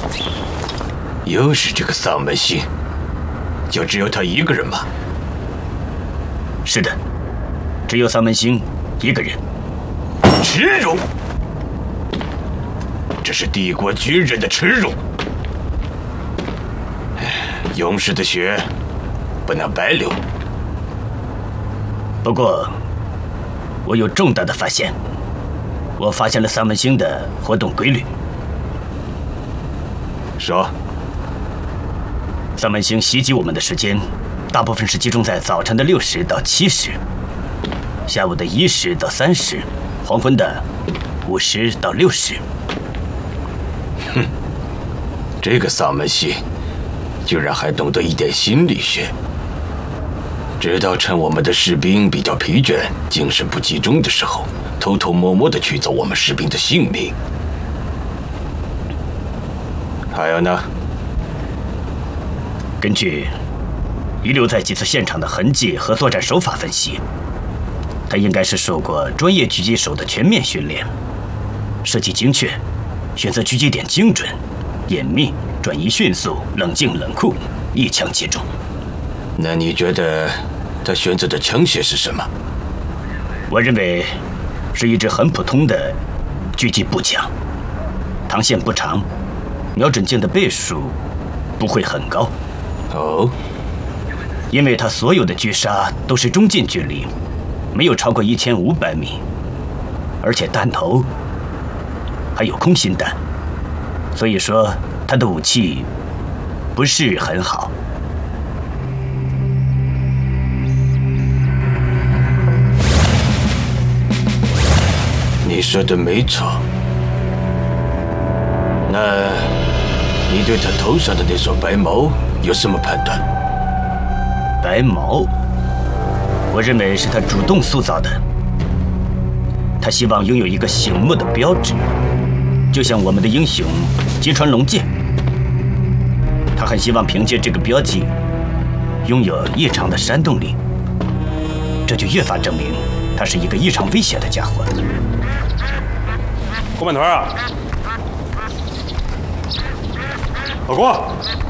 又是这个丧门星，就只有他一个人吗？ 是的，只有丧门星一个人。 耻辱！这是帝国军人的耻辱！勇士的血不能白流。 不过，我有重大的发现。我发现了丧门星的活动规律。 说， 丧门星袭击我们的时间，大部分是集中在早晨的6时到7时，下午的1时到3时，黄昏的5时到6时。 哼，这个丧门星居然还懂得一点心理学，知道趁我们的士兵比较疲倦、精神不集中的时候，偷偷摸摸地取走我们士兵的性命。还有呢？ 根据遗留在几次现场的痕迹和作战手法分析，他应该是受过专业狙击手的全面训练，射击精确，选择狙击点精准、严密、转移迅速、冷静冷酷，一枪击中。 那你觉得他选择的枪械是什么？ 我认为是一支很普通的狙击步枪，膛线不长，瞄准镜的倍数不会很高。 哦， 因为他所有的狙杀都是中近距离，没有超过1500米，而且弹头还有空心弹，所以说他的武器不是很好。 你说的没错。那你对他头上的那撮白毛有什么判断？ 白毛，我认为是他主动塑造的。他希望拥有一个醒目的标志，就像我们的英雄吉川龙介。他很希望凭借这个标记，拥有异常的煽动力。这就越发证明他是一个异常危险的家伙。 郭满团啊，老郭。